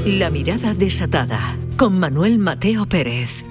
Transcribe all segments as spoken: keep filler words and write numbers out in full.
La mirada desatada, con Manuel Mateo Pérez.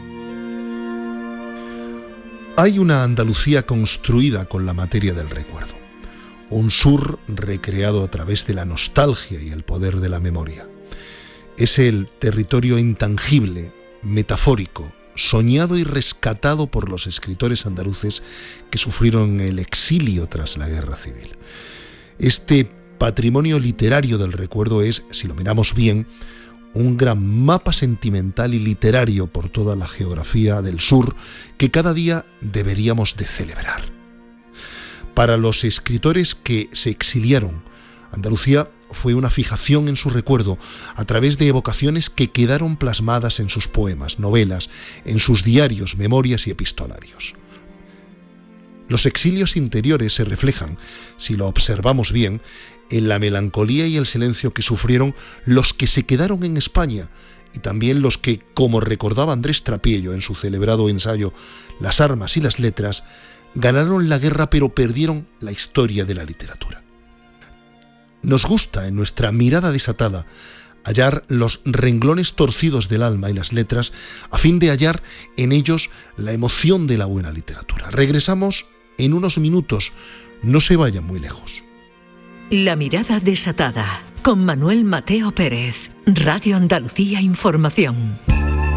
Hay una Andalucía construida con la materia del recuerdo. Un sur recreado a través de la nostalgia y el poder de la memoria. Es el territorio intangible, metafórico, soñado y rescatado por los escritores andaluces que sufrieron el exilio tras la Guerra Civil. Este patrimonio literario del recuerdo es, si lo miramos bien, un gran mapa sentimental y literario por toda la geografía del sur que cada día deberíamos de celebrar. Para los escritores que se exiliaron, Andalucía fue una fijación en su recuerdo a través de evocaciones que quedaron plasmadas en sus poemas, novelas, en sus diarios, memorias y epistolarios. Los exilios interiores se reflejan, si lo observamos bien, en la melancolía y el silencio que sufrieron los que se quedaron en España y también los que, como recordaba Andrés Trapiello en su celebrado ensayo Las armas y las letras, ganaron la guerra pero perdieron la historia de la literatura. Nos gusta, en nuestra mirada desatada, hallar los renglones torcidos del alma y las letras a fin de hallar en ellos la emoción de la buena literatura. Regresamos en unos minutos, no se vayan muy lejos. La mirada desatada, con Manuel Mateo Pérez, Radio Andalucía Información.